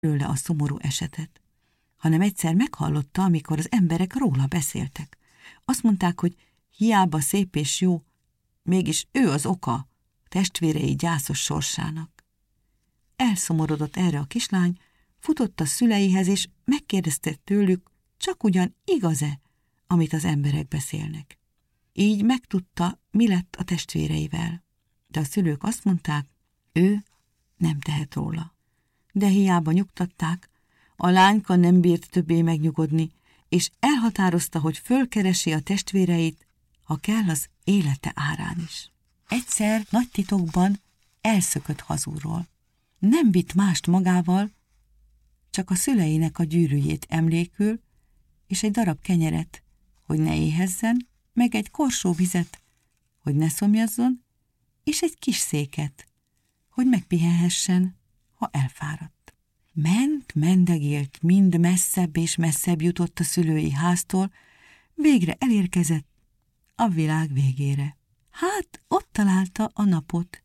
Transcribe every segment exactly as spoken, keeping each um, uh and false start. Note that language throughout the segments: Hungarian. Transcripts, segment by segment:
tőle a szomorú esetet, hanem egyszer meghallotta, amikor az emberek róla beszéltek. Azt mondták, hogy hiába szép és jó, mégis ő az oka testvérei gyászos sorsának. Elszomorodott erre a kislány, futott a szüleihez, és megkérdezte tőlük, csak ugyan igaz-e, amit az emberek beszélnek. Így megtudta, mi lett a testvéreivel. De a szülők azt mondták, ő nem tehet róla. De hiába nyugtatták, a lányka nem bírt többé megnyugodni, és elhatározta, hogy fölkeresi a testvéreit, ha kell, az élete árán is. Egyszer nagy titokban elszökött hazúról. Nem vitt mást magával, csak a szüleinek a gyűrűjét emlékül, és egy darab kenyeret, hogy ne éhezzen, meg egy korsó vizet, hogy ne szomjazzon, és egy kis széket, hogy megpihenhessen, ha elfáradt. Ment, mendegélt, mind messzebb és messzebb jutott a szülői háztól, végre elérkezett a világ végére. Hát ott találta a napot,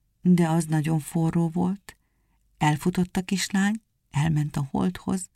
de az nagyon forró volt. Elfutott a kislány, elment a holdhoz,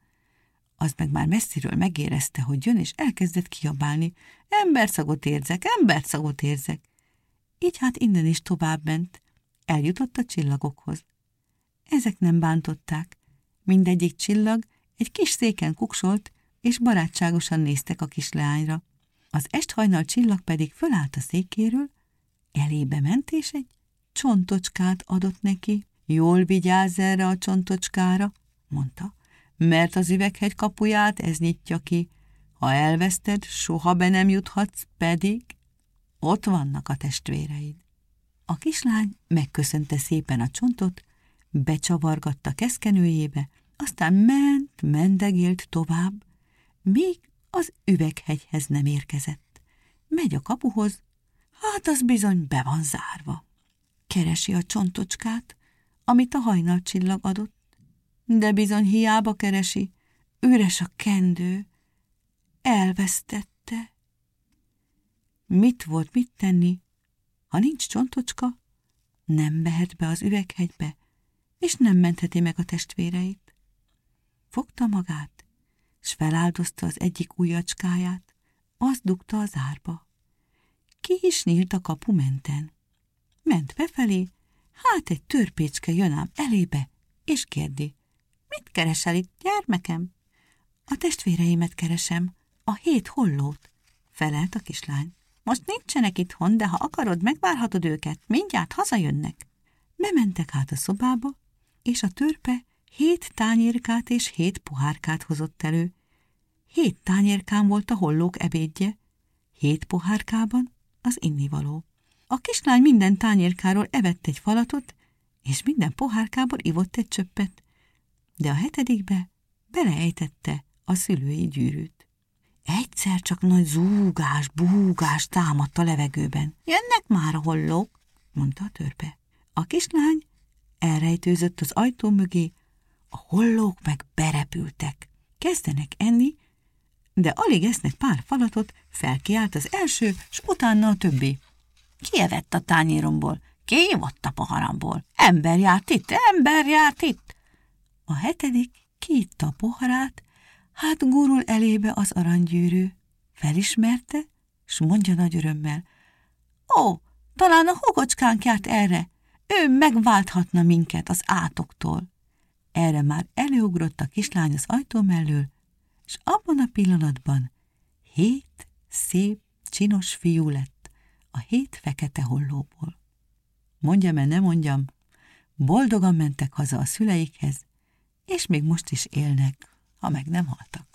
az meg már messziről megérezte, hogy jön, és elkezdett kiabálni. Emberszagot érzek, emberszagot érzek. Így hát innen is tovább ment, eljutott a csillagokhoz. Ezek nem bántották. Mindegyik csillag egy kis széken kuksolt, és barátságosan néztek a kisleányra. Az esthajnal csillag pedig fölállt a székéről, elébe ment, és egy csontocskát adott neki. Jól vigyázz erre a csontocskára, mondta, mert az üveghegy kapuját ez nyitja ki. Ha elveszted, soha be nem juthatsz, pedig ott vannak a testvéreid. A kislány megköszönte szépen a csontot, becsavargatta keszkenőjébe, aztán ment, mendegélt tovább, míg az üveghegyhez nem érkezett. Megy a kapuhoz, hát az bizony be van zárva. Keresi a csontocskát, amit a hajnalcsillag adott, de bizony hiába keresi, üres a kendő, elvesztette. Mit volt mit tenni? Ha nincs csontocska, nem mehet be az üveghegybe, és nem mentheti meg a testvéreit. Fogta magát, s feláldozta az egyik ujjacskáját, azt dugta az árba. Ki is nyílt a kapu menten. Ment befelé, hát egy törpécske jön ám elébe, és kérdi, mit keresel itt, gyermekem? A testvéreimet keresem, a hét hollót, felelt a kislány. Most nincsenek itthon, de ha akarod, megvárhatod őket, mindjárt hazajönnek. Bementek hát a szobába, és a törpe hét tányérkát és hét pohárkát hozott elő. Hét tányérkán volt a hollók ebédje, hét pohárkában az innivaló. A kislány minden tányérkáról evett egy falatot, és minden pohárkából ivott egy csöppet, de a hetedikbe beleejtette a szülői gyűrűt. Egyszer csak nagy zúgás, búgás támadt a levegőben. Jönnek már a hollók, mondta a törpe. A kislány elrejtőzött az ajtó mögé, a hollók meg berepültek. Kezdenek enni, de alig esznek pár falatot, felkiált az első, s utána a többi. Ki evett a tányéromból? Ki ivott a poharamból? Ember járt itt, ember járt itt! A hetedik kiitta a poharát, hát gurul elébe az aranygyűrű. Felismerte, s mondja nagy örömmel, ó, talán a hugocskánk járt erre, ő megválthatna minket az átoktól. Erre már előugrott a kislány az ajtó mellől, és abban a pillanatban hét szép, csinos fiú lett a hét fekete hollóból. Mondjam-e, ne mondjam, boldogan mentek haza a szüleikhez, és még most is élnek, ha meg nem haltak.